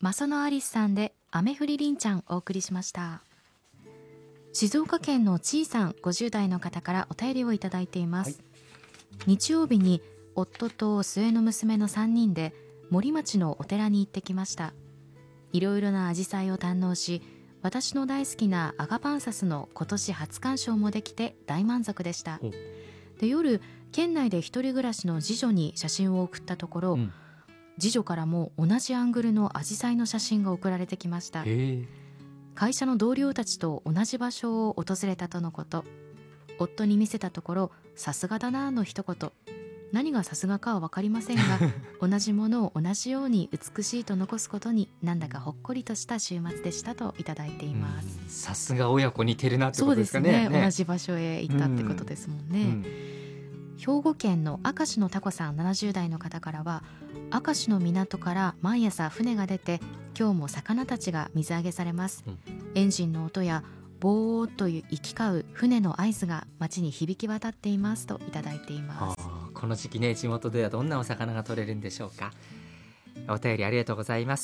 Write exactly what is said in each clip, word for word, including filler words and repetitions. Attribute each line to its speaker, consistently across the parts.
Speaker 1: 正野アリスさんで雨降りりんちゃんお送りしました。静岡県のちいさんごじゅう代の方からお便りをいただいています、はい、日曜日に夫と末の娘のさんにんで森町のお寺に行ってきました。いろいろなアジサイを堪能し、私の大好きなアガパンサスの今年初鑑賞もできて大満足でした。で、夜県内で一人暮らしの次女に写真を送ったところ、うん、次女からも同じアングルのアジサイの写真が送られてきました。会社の同僚たちと同じ場所を訪れたとのこと。夫に見せたところ、さすがだなの一言。何がさすがかは分かりませんが同じものを同じように美しいと残すことになんだかほっこりとした週末でしたといただいています。
Speaker 2: さすが親子似てるなってことですかね。
Speaker 1: そうですね、
Speaker 2: ね、
Speaker 1: 同じ場所へ行ったってことですもんね、うんうん、兵庫県の明石のタコさんななじゅう代の方からは、明石の港から毎朝船が出て今日も魚たちが水揚げされます、うん、エンジンの音やボーっと行き交う船の合図が街に響き渡っていますといただいています。
Speaker 2: この時期ね、地元ではどんなお魚が取れるんでしょうか。お便りありがとうございます。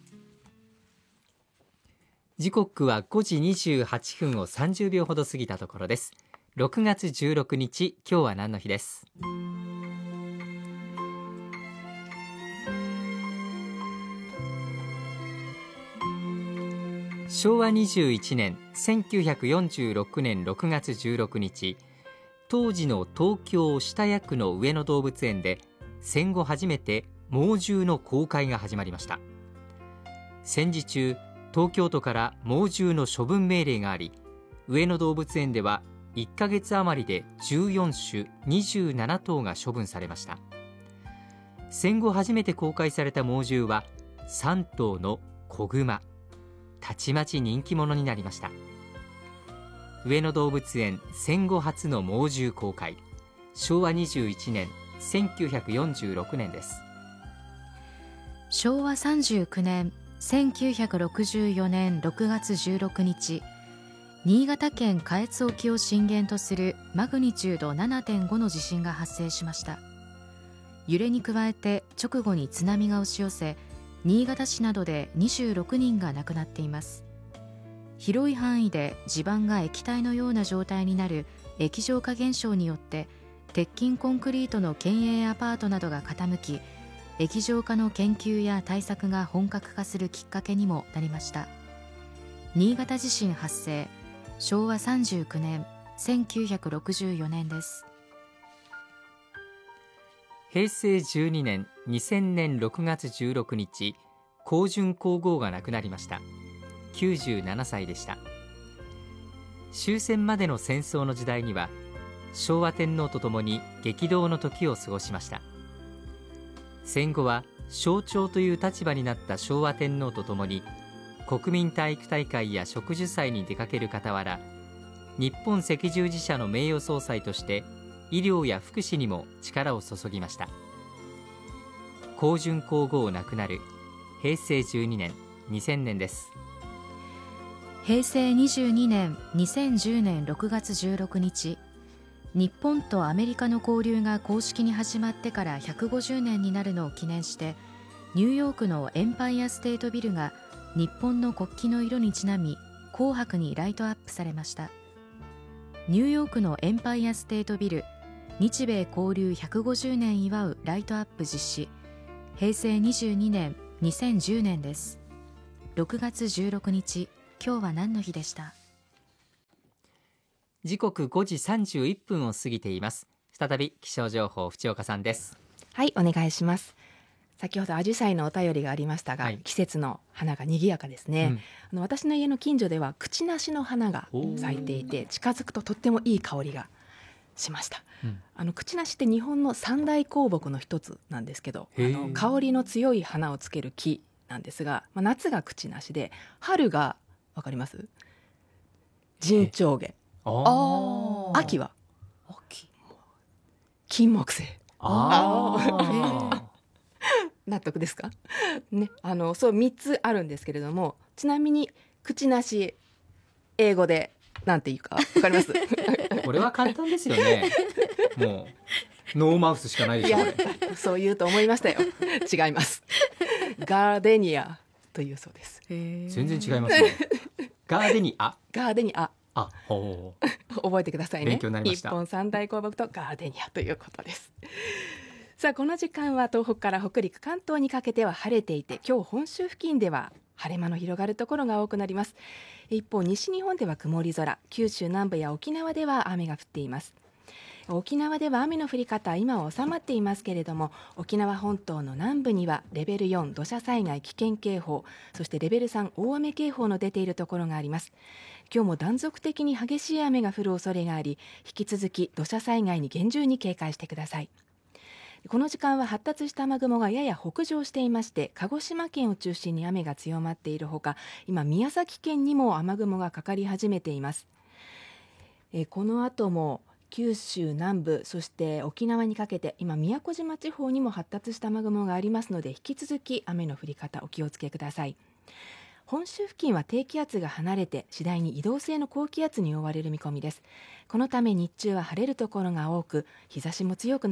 Speaker 2: 時刻はごじにじゅうはっぷんをさんじゅうびょうほど過ぎたところです。ろくがつじゅうろくにち、今日は何の日です。しょうわにじゅういちねんせんきゅうひゃくよんじゅうろくねんろくがつじゅうろくにち、当時の東京下谷区の上野動物園で戦後初めて猛獣の公開が始まりました。戦時中、東京都から猛獣の処分命令があり、上野動物園ではいっかげつ余りでじゅうよんしゅにじゅうななとうが処分されました。戦後初めて公開された猛獣はさんとうの子熊。たちまち人気者になりました。上野動物園戦後初の猛獣公開、しょうわにじゅういちねんせんきゅうひゃくよんじゅうろくねんです。
Speaker 1: しょうわさんじゅうきゅうねんせんきゅうひゃくろくじゅうよねんろくがつじゅうろくにち、新潟県下越沖を震源とするマグニチュード ななてんご の地震が発生しました。揺れに加えて直後に津波が押し寄せ、新潟市などでにじゅうろくにんが亡くなっています。広い範囲で地盤が液体のような状態になる液状化現象によって鉄筋コンクリートの県営アパートなどが傾き、液状化の研究や対策が本格化するきっかけにもなりました。新潟地震発生、しょうわさんじゅうきゅうねんせんきゅうひゃくろくじゅうよねんです。
Speaker 2: へいせいじゅうにねんにせんねんろくがつじゅうろくにち、香淳皇后が亡くなりました。きゅうじゅうななさいでした。終戦までの戦争の時代には昭和天皇とともに激動の時を過ごしました。戦後は象徴という立場になった昭和天皇とともに国民体育大会や植樹祭に出かける傍ら、日本赤十字社の名誉総裁として医療や福祉にも力を注ぎました。香淳皇后亡くなるへいせいじゅうにねんにせんねんです。
Speaker 1: へいせいにじゅうにねんにせんじゅうねんろくがつじゅうろくにち、日本とアメリカの交流が公式に始まってからひゃくごじゅうねんになるのを記念して、ニューヨークのエンパイアステートビルが日本の国旗の色にちなみ紅白にライトアップされました。ニューヨークのエンパイアステートビル日米交流ひゃくごじゅうねん祝うライトアップ実施、へいせいにじゅうにねんにせんじゅうねんです。ろくがつじゅうろくにち、今日は何の日でした。
Speaker 2: 時刻ごじさんじゅういっぷんを過ぎています。再び気象情報、淵岡さんです。
Speaker 3: はい、お願いします。先ほどアジサイのお便りがありましたが、はい、季節の花が賑やかですね、うん、あの私の家の近所ではクチナシの花が咲いていて、近づくととってもいい香りがしました、うん、あのクチナシって日本の三大香木の一つなんですけど、あの香りの強い花をつける木なんですが、まあ、夏がクチナシで春がわかります？陣長毛。あ秋は秋金木犀。あ納得ですか、ね、あのそうみっつあるんですけれども、ちなみにクチナシ英語でなんていうかわかります？
Speaker 2: これは簡単ですよね。もうノーマウスしかないでしょ。
Speaker 3: そう言うと思いましたよ。違います。ガーデニアというそうです。
Speaker 2: 全然違いますねガーデニア
Speaker 3: ガーデニア
Speaker 2: あほう
Speaker 3: 覚えてくださいね。
Speaker 2: 勉強になりました。
Speaker 3: 日本三大香木とガーデニアということです。さあこの時間は東北から北陸関東にかけては晴れていて、今日本州付近では晴れ間の広がるところが多くなります。一方西日本では曇り空、九州南部や沖縄では雨が降っています。沖縄では雨の降り方今は収まっていますけれども、沖縄本島の南部にはレベルよん土砂災害危険警報、そしてレベルさん大雨警報の出ているところがあります。今日も断続的に激しい雨が降る恐れがあり、引き続き土砂災害に厳重に警戒してください。この時間は発達した雨雲がやや北上していまして、鹿児島県を中心に雨が強まっているほか、今宮崎県にも雨雲がかかり始めています。えこの後も九州南部、そして沖縄にかけて今宮古島地方にも発達した雨雲がありますので、引き続き雨の降り方お気をつけください。本州付近は低気圧が離れて次第に移動性の高気圧に覆われる見込みです。このため日中は晴れるところが多く、日差しも強くな